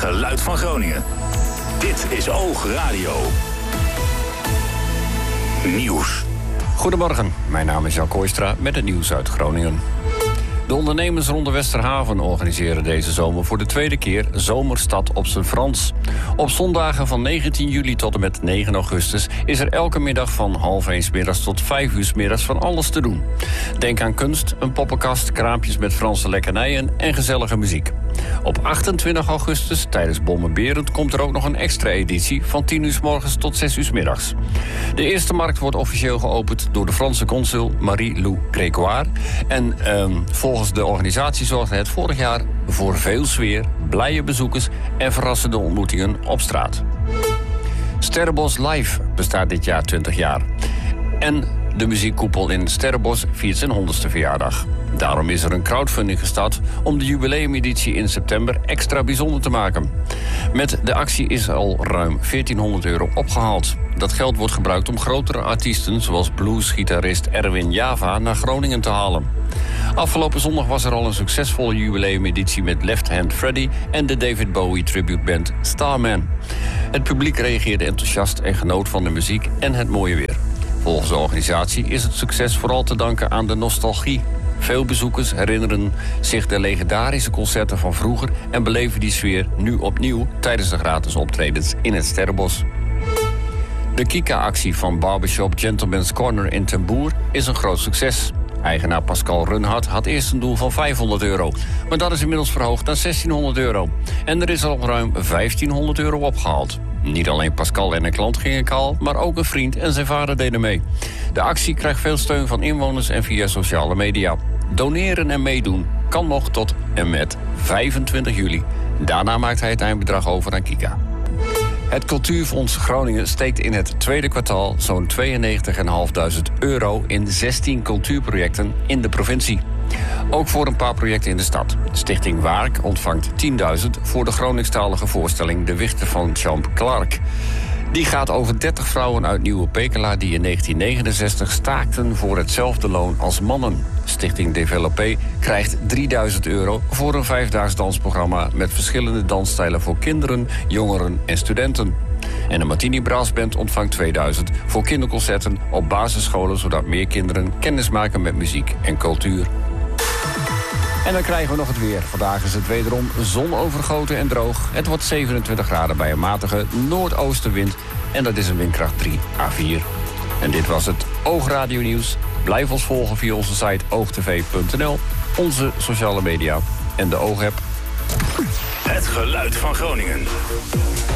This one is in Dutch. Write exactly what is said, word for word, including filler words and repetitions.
geluid van Groningen. Dit is Oog Radio. Nieuws. Goedemorgen, mijn naam is Jan Kooistra met het nieuws uit Groningen. De ondernemers rond de Westerhaven organiseren deze zomer voor de tweede keer Zomerstad op zijn Frans. Op zondagen van negentien juli tot en met negen augustus is er elke middag van half één 's middags tot vijf uur 's middags van alles te doen. Denk aan kunst, een poppenkast, kraampjes met Franse lekkernijen en gezellige muziek. Op achtentwintig augustus, tijdens Bommenberend, komt er ook nog een extra editie van tien uur 's morgens tot zes uur 's middags. De eerste markt wordt officieel geopend door de Franse consul Marie-Lou Grégoire. En eh, volgens de organisatie zorgde het vorig jaar voor veel sfeer, blije bezoekers en verrassende ontmoetingen op straat. Sterrenbos Live bestaat dit jaar twintig jaar. En de muziekkoepel in Sterrenbos viert zijn honderdste verjaardag. Daarom is er een crowdfunding gestart om de jubileumeditie in september extra bijzonder te maken. Met de actie is al ruim veertienhonderd euro opgehaald. Dat geld wordt gebruikt om grotere artiesten zoals bluesgitarist Erwin Java naar Groningen te halen. Afgelopen zondag was er al een succesvolle jubileumeditie met Left Hand Freddy en de David Bowie tributeband Starman. Het publiek reageerde enthousiast en genoot van de muziek en het mooie weer. Volgens de organisatie is het succes vooral te danken aan de nostalgie. Veel bezoekers herinneren zich de legendarische concerten van vroeger en beleven die sfeer nu opnieuw tijdens de gratis optredens in het Sterrenbos. De Kika-actie van Barbershop Gentleman's Corner in Ten Boer is een groot succes. Eigenaar Pascal Runhart had eerst een doel van vijfhonderd euro. Maar dat is inmiddels verhoogd naar zestienhonderd euro. En er is al ruim vijftienhonderd euro opgehaald. Niet alleen Pascal en een klant gingen kaal, maar ook een vriend en zijn vader deden mee. De actie krijgt veel steun van inwoners en via sociale media. Doneren en meedoen kan nog tot en met vijfentwintig juli. Daarna maakt hij het eindbedrag over aan Kika. Het Cultuurfonds Groningen steekt in het tweede kwartaal zo'n tweeënnegentigduizend vijfhonderd euro in zestien cultuurprojecten in de provincie. Ook voor een paar projecten in de stad. Stichting Waark ontvangt tienduizend voor de Groningstalige voorstelling De Wichten van Champ Clark. Die gaat over dertig vrouwen uit Nieuwe Pekela die in negentien negenenzestig staakten voor hetzelfde loon als mannen. Stichting Developé krijgt drieduizend euro voor een vijfdaags dansprogramma met verschillende dansstijlen voor kinderen, jongeren en studenten. En de Martini Brassband ontvangt tweeduizend voor kinderconcerten op basisscholen, zodat meer kinderen kennis maken met muziek en cultuur. En dan krijgen we nog het weer. Vandaag is het wederom zonovergoten en droog. Het wordt zevenentwintig graden bij een matige noordoostenwind. En dat is een windkracht drie à vier. En dit was het Oogradio Nieuws. Blijf ons volgen via onze site oogtv punt n l, onze sociale media en de Oogapp. Het geluid van Groningen.